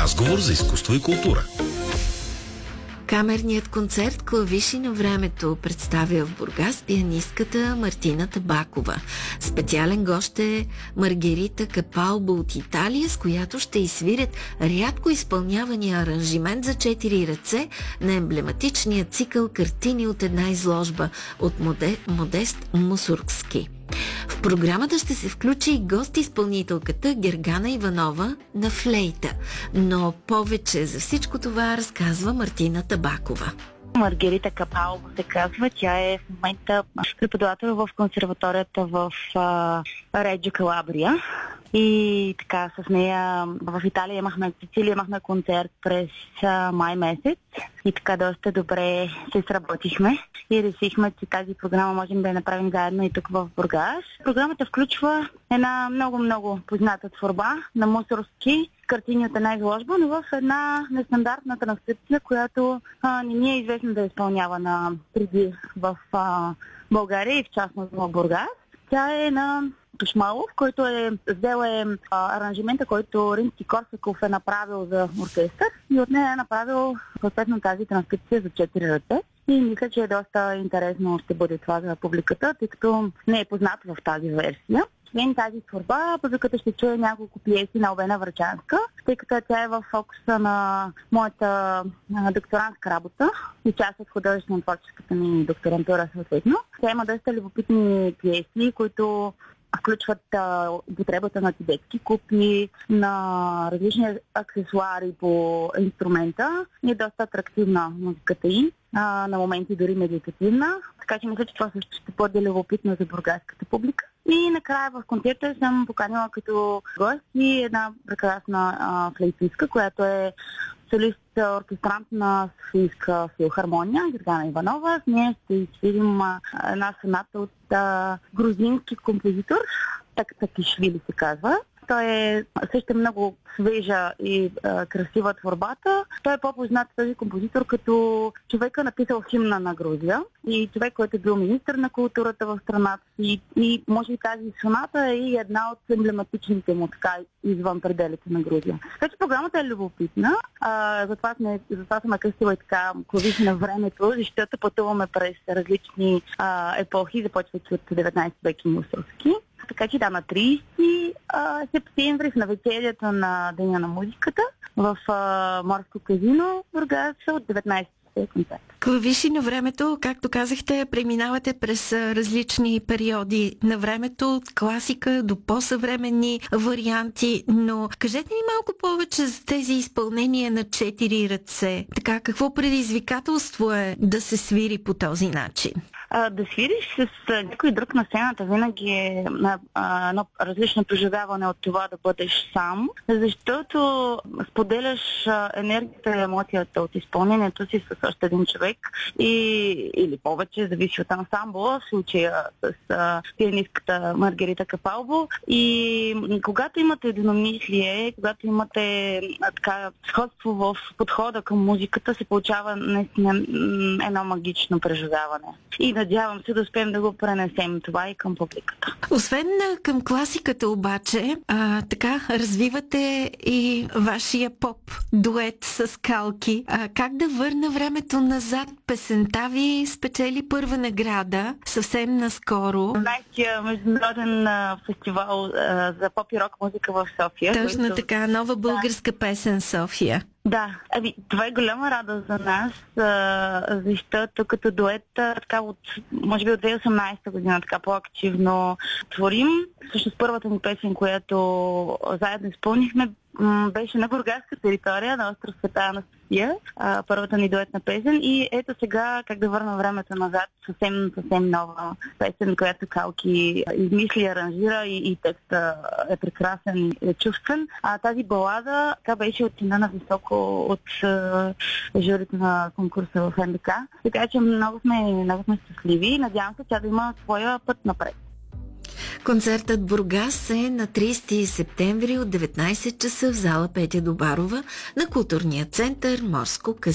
Разговор за изкуство и култура. Камерният концерт "Клавиши на времето" представя в Бургас пианистката Мартина Табакова. Специален гост е Маргерита Капалбо от Италия, с която ще изсвирят рядко изпълнявания аранжимент за 4 ръце на емблематичния цикъл "Картини от една изложба" от Модест Мусоргски. В програмата ще се включи и гост-изпълнителката Гергана Иванова на флейта, но повече за всичко това разказва Мартина Табакова. Маргерита Капалбо се казва. Тя е в момента преподавател в консерваторията в Реджо Калабрия. И така, с нея в Италия в Сицилия имахме концерт през май месец. И така доста добре се сработихме и решихме, че тази програма можем да я направим заедно и тук в Бургас. Програмата включва една много позната творба на Мусоргски, "Картини от една изложба", но в една нестандартна транскрипция, която не ни е известно да е изпълнявана преди в България и в частност в Бургас. Тя е на Тушмалов, който взел аранжимента, който Римски-Корсаков е направил за оркестър и от нея е направил съответно тази транскрипция за 4 ръце. И мисля, че е доста интересно ще бъде това за публиката, тъй като не е познат в тази версия. Освен тази творба, публиката ще чуе няколко пиеси на Албена Врачанска, тъй като тя е в фокуса на моята докторантска работа и част от художествено-творческата ми докторантура съответно. Тя има доста любопитни пиеси, които включват употребата на тибетски купи, на различни аксесуари по инструмента. И е доста атрактивна музиката ѝ, на моменти дори медитативна. Така че мисля, че това също ще бъде любопитно за бургаската публика. И накрая в концерта съм поканила като гост и една прекрасна флейтистка, която е солист оркестрант на Софийска филхармония, Гергана Иванова. С нея ще изсвирим една соната от грузински композитор, Такишвили се казва. Той е също много свежа и красива творбата. Той е по-познат този композитор като човека написал химна на Грузия и човек, който е бил министър на културата в страната си. И може би тази соната е и една от емблематичните му така извън пределите на Грузия. Така че програмата е любопитна. Затова съм кръстила и така "Клавиши на времето", защото пътуваме през различни епохи, започвайки от 19 век и Мусоргски. Така че на 30 септември в навечерието на Деня на музиката в Морско казино Бургас от 19 концерт. "Клавиши на времето", както казахте, преминавате през различни периоди на времето, от класика до по-съвременни варианти, но кажете ни малко повече за тези изпълнения на 4 ръце. Така, какво предизвикателство е да се свири по този начин? Да свириш с някой друг на сцената винаги е едно различно преживяване от това да бъдеш сам, защото споделяш енергията и емоцията от изпълнението си с още един човек или повече, зависи от ансамбла, в случая с пианистката Маргерита Капалбо. И когато имате единомислие, когато имате така сходство в подхода към музиката, се получава наистина едно магично преживяване. И надявам се да успеем да го пренесем това и към публиката. Освен към класиката обаче, така развивате и вашия поп-дует с Калки. Как да върна времето назад? Песента ви спечели първа награда съвсем наскоро. Най-тия международен фестивал за поп и рок музика в София. Точно така, нова българска песен София. Да, това е голяма радост за нас, защото като дует, така може би от 2018 година така по-активно творим. Всъщност първата ни песен, която заедно изпълнихме, беше на бургаска територия, на остров Света Анастасия, първата ни дуетна песен. И ето сега "Как да върна времето назад", съвсем нова песен, която Калки измисли, аранжира и текстът е прекрасен и е чувствен. Тази балада така беше оценена високо от журито на конкурса в НДК. Така че много сме щастливи и надявам се тя да има своя път напред. Концертът Бургас е на 30 септември от 19 часа в зала Петя Добарова на Културния център Морско казино.